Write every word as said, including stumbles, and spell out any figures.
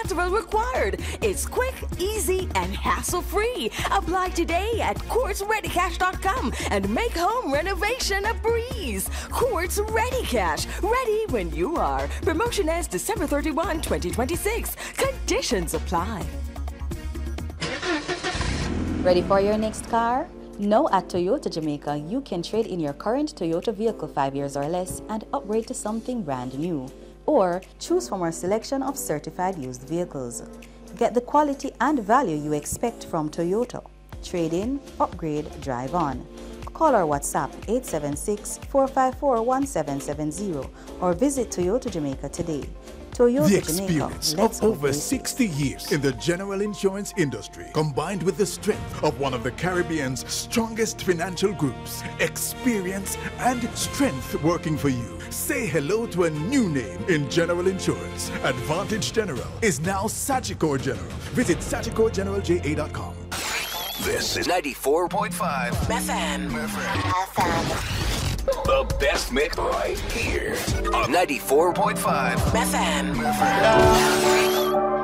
collateral required. It's quick, easy, and hassle-free. Apply today at quartz ready cash dot com and make home renovation a breeze. Quartz Ready Cash, ready when you are. Promotion ends December thirty-first, twenty twenty-six. Conditions apply. Ready for your next car? Now at Toyota Jamaica, you can trade in your current Toyota vehicle five years or less and upgrade to something brand new. Or choose from our selection of certified used vehicles. Get the quality and value you expect from Toyota. Trade in, upgrade, drive on. Call our WhatsApp eight seven six, four five four, one seven seven zero or visit Toyota Jamaica today. Toyota The experience Jamaica, of over sixty years in the general insurance industry, combined with the strength of one of the Caribbean's strongest financial groups, experience and strength working for you. Say hello to a new name in general insurance. Advantage General is now Sagicor General. Visit Sagicor General J A dot com. This is ninety-four point five F M. F M. The best mix right here on ninety-four point five F M. F M.